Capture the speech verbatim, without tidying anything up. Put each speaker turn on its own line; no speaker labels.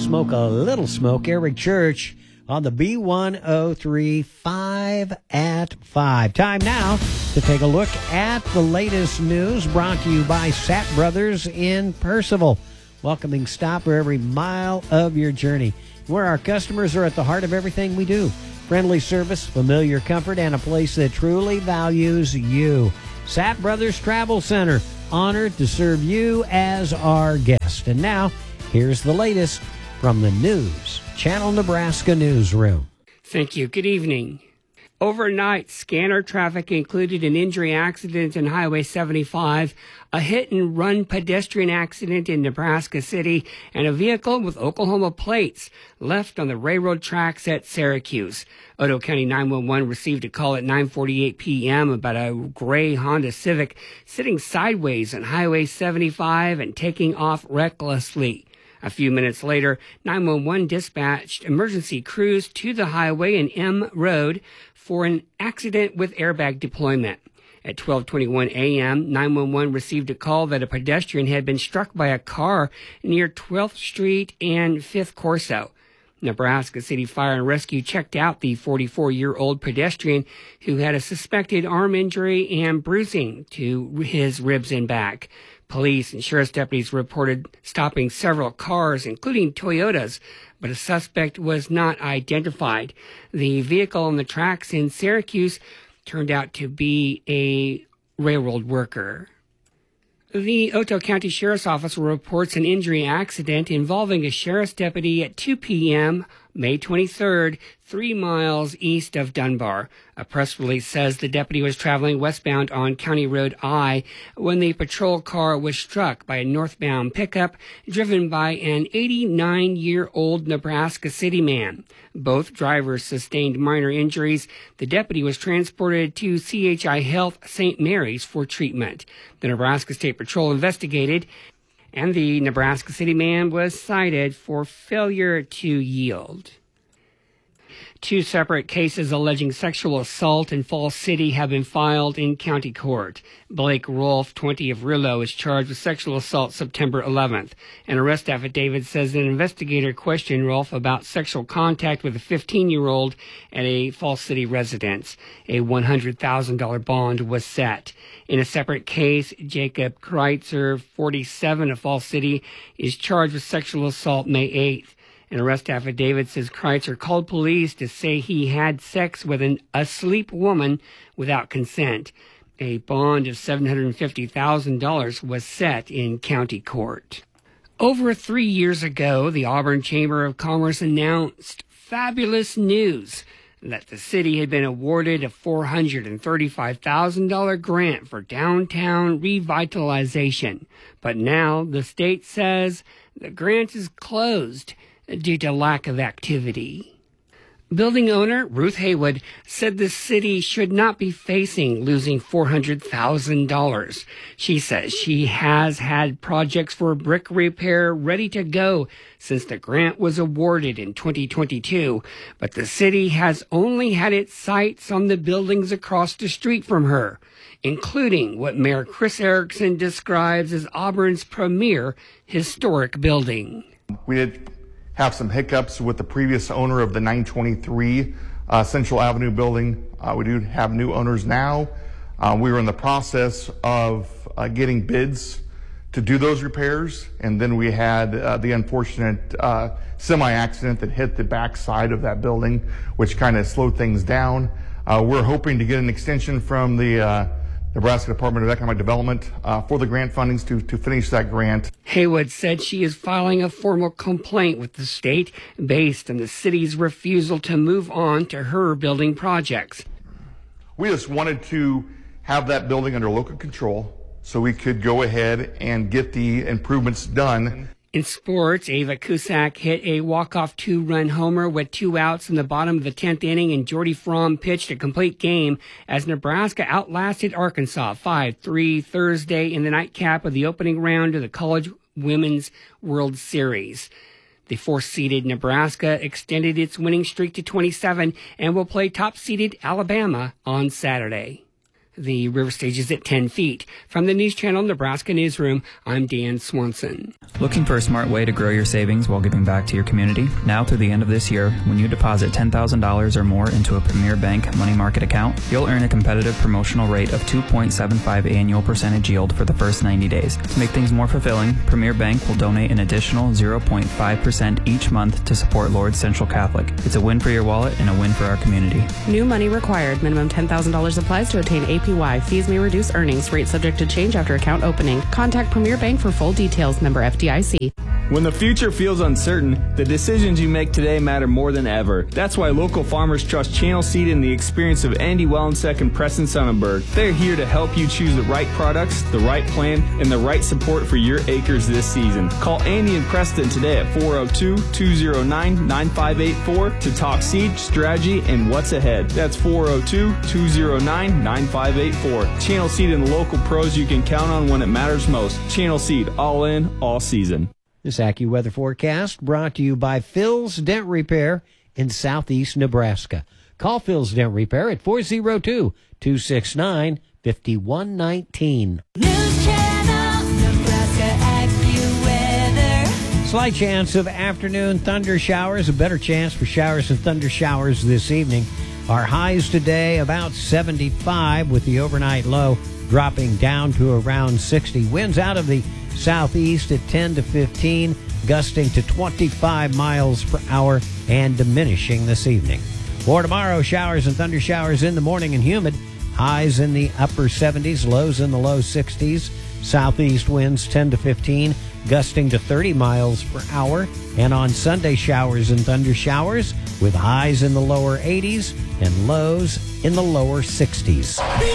Smoke a Little Smoke. Eric Church on the B one oh three, five at five. Time now to take a look at the latest news brought to you by Satt Brothers in Percival. Welcoming stop for every mile of your journey, where our customers are at the heart of everything we do. Friendly service, familiar comfort, and a place that truly values you. Satt Brothers Travel Center, honored to serve you as our guest. And now, here's the latest from the News Channel Nebraska newsroom.
Thank you. Good evening. Overnight, scanner traffic included an injury accident in Highway seventy-five, a hit-and-run pedestrian accident in Nebraska City, and a vehicle with Oklahoma plates left on the railroad tracks at Syracuse. Otoe County nine one one received a call at nine forty-eight p.m. about a gray Honda Civic sitting sideways on Highway seventy-five and taking off recklessly. A few minutes later, nine one one dispatched emergency crews to the highway and M Road for an accident with airbag deployment. At twelve twenty-one a.m., nine one one received a call that a pedestrian had been struck by a car near twelfth Street and fifth Corso. Nebraska City Fire and Rescue checked out the forty-four-year-old pedestrian who had a suspected arm injury and bruising to his ribs and back. Police and sheriff's deputies reported stopping several cars, including Toyotas, but a suspect was not identified. The vehicle on the tracks in Syracuse turned out to be a railroad worker. The Otoe County Sheriff's Office reports an injury accident involving a sheriff's deputy at two p.m., May twenty-third, three miles east of Dunbar. A press release says the deputy was traveling westbound on County Road I when the patrol car was struck by a northbound pickup driven by an eighty-nine-year-old Nebraska City man. Both drivers sustained minor injuries. The deputy was transported to C H I Health Saint Mary's for treatment. The Nebraska State Patrol investigated, and the Nebraska City man was cited for failure to yield. Two separate cases alleging sexual assault in Falls City have been filed in county court. Blake Rolfe, twenty, of Rillo, is charged with sexual assault September eleventh. An arrest affidavit says an investigator questioned Rolfe about sexual contact with a fifteen-year-old at a Falls City residence. A one hundred thousand dollars bond was set. In a separate case, Jacob Kreitzer, forty-seven, of Falls City, is charged with sexual assault May eighth. An arrest affidavit says Kreitzer called police to say he had sex with an asleep woman without consent. A bond of seven hundred fifty thousand dollars was set in county court. Over three years ago, the Auburn Chamber of Commerce announced fabulous news that the city had been awarded a four hundred thirty-five thousand dollars grant for downtown revitalization. But now the state says the grant is closed due to lack of activity. Building owner Ruth Haywood said the city should not be facing losing four hundred thousand dollars. She says she has had projects for brick repair ready to go since the grant was awarded in twenty twenty-two, but the city has only had its sights on the buildings across the street from her, including what Mayor Chris Erickson describes as Auburn's premier historic building.
We did have some hiccups with the previous owner of the nine twenty-three uh, Central Avenue building. Uh, we do have new owners now. Uh, we were in the process of uh, getting bids to do those repairs, and then we had uh, the unfortunate uh, semi-accident that hit the back side of that building, which kind of slowed things down. Uh, we're hoping to get an extension from the uh, Nebraska Department of Economic Development uh, for the grant fundings to, to finish that grant.
Haywood said she is filing a formal complaint with the state based on the city's refusal to move on to her building projects.
We just wanted to have that building under local control so we could go ahead and get the improvements done.
In sports, Ava Cusack hit a walk-off two-run homer with two outs in the bottom of the tenth inning, and Jordy Fromm pitched a complete game as Nebraska outlasted Arkansas five three Thursday in the nightcap of the opening round of the College Women's World Series. The fourth-seeded Nebraska extended its winning streak to twenty-seven and will play top-seeded Alabama on Saturday. The river stage is at ten feet. From the News Channel Nebraska Newsroom, I'm Dan Swanson.
Looking for a smart way to grow your savings while giving back to your community? Now through the end of this year, when you deposit ten thousand dollars or more into a Premier Bank money market account, you'll earn a competitive promotional rate of two point seven five annual percentage yield for the first ninety days. To make things more fulfilling, Premier Bank will donate an additional zero point five percent each month to support Lourdes Central Catholic. It's a win for your wallet and a win for our community.
New money required. Minimum ten thousand dollars applies to obtain A P Y. Fees may reduce earnings. Rate subject to change after account opening. Contact Premier Bank for full details. Member F D I C.
When the future feels uncertain, the decisions you make today matter more than ever. That's why local farmers trust Channel Seed and the experience of Andy Wellensek and Preston Sonnenberg. They're here to help you choose the right products, the right plan, and the right support for your acres this season. Call Andy and Preston today at four oh two, two oh nine, nine five eight four to talk seed, strategy, and what's ahead. That's four oh two, two oh nine, nine five eight four. Channel Seed and the local pros you can count on when it matters most. Channel Seed, all in, all season.
This AccuWeather forecast brought to you by Phil's Dent Repair in southeast Nebraska. Call Phil's Dent Repair at four oh two, two six nine, five one one nine.
News Channel, Nebraska AccuWeather.
Slight chance of afternoon thunder showers, a better chance for showers and thunder showers this evening. Our highs today about seventy-five with the overnight low dropping down to around sixty. Winds out of the southeast at ten to fifteen, gusting to twenty-five miles per hour and diminishing this evening. For tomorrow, showers and thunder showers in the morning and humid. Highs in the upper seventies, lows in the low sixties. Southeast winds ten to fifteen, gusting to thirty miles per hour. And on Sunday, showers and thunder showers with highs in the lower eighties and lows in the lower sixties.